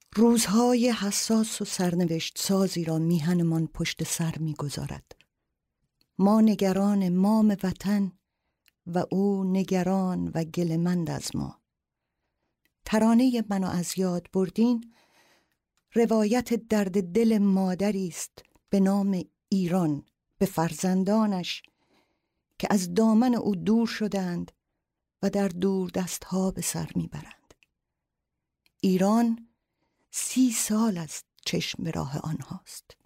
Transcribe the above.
روزهای حساس و سرنوشت سازی را میهنمان پشت سر میگذارد. ما نگران مام وطن و او نگران و گله‌مند از ما. ترانه منو از یاد بردین روایت درد دل مادری است به نام ایران به فرزندانش که از دامن او دور شدند و در دور دستها به سر میبرند. ایران 30 سال از چشم راه آنهاست.